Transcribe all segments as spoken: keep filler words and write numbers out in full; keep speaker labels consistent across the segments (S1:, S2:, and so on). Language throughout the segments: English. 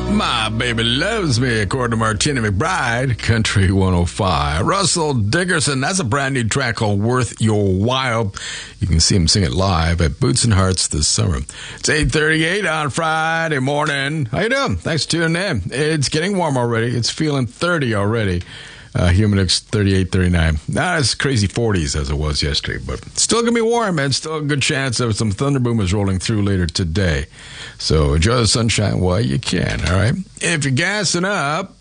S1: My baby loves me, according to Martina McBride, Country one oh five. Russell Dickerson, that's a brand new track called Worth Your While. You can see him sing it live at Boots and Hearts this summer. It's eight thirty-eight on Friday morning. How you doing? Thanks for tuning in. It's getting warm already. It's feeling thirty already. Uh, Humidix thirty-eight, thirty-nine. Not as crazy forties as it was yesterday, but still going to be warm and still a good chance of some thunder boomers rolling through later today. So enjoy the sunshine while you can, all right? If you're gassing up,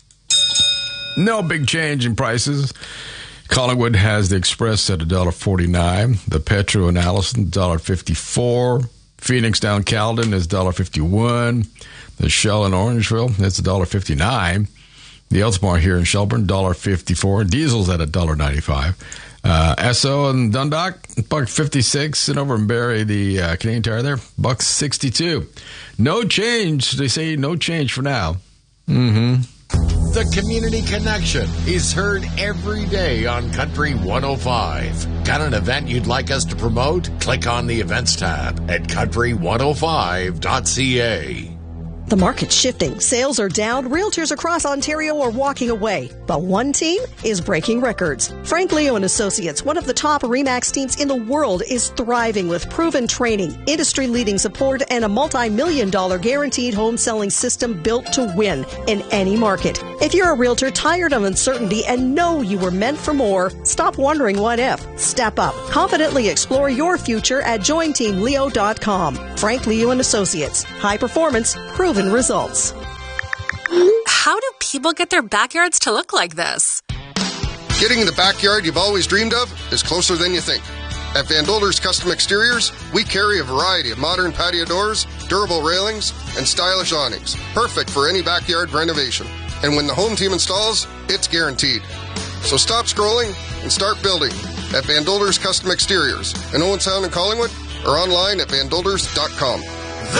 S1: no big change in prices. Collingwood has the Express at one dollar forty-nine. The Petro in Allison, one dollar fifty-four. Phoenix down Caledon is one dollar fifty-one. The Shell in Orangeville, that's one dollar fifty-nine. The Eltsmar here in Shelburne, one dollar fifty-four. Diesel's at one dollar ninety-five. Uh, Esso and Dundalk, one buck fifty-six. And over in Barrie, the uh, Canadian Tire there, one buck sixty-two. No change. They say no change for now. Mm-hmm.
S2: The Community Connection is heard every day on Country one oh five. Got an event you'd like us to promote? Click on the Events tab at country one oh five dot c a.
S3: The market's shifting. Sales are down. Realtors across Ontario are walking away. But one team is breaking records. Frank Leo and Associates, one of the top RE/MAX teams in the world, is thriving with proven training, industry-leading support, and a multi-million dollar guaranteed home selling system built to win in any market. If you're a realtor tired of uncertainty and know you were meant for more, stop wondering what if. Step up. Confidently explore your future at join team leo dot com. Frank Leo and Associates. High performance, proven results.
S4: How do people get their backyards to look like this?
S5: Getting the backyard you've always dreamed of is closer than you think. At Van Dolder's Custom Exteriors, we carry a variety of modern patio doors, durable railings, and stylish awnings, perfect for any backyard renovation. And when the home team installs, it's guaranteed. So stop scrolling and start building at Van Dolder's Custom Exteriors in Owen Sound and Collingwood, or online at van dolders dot com.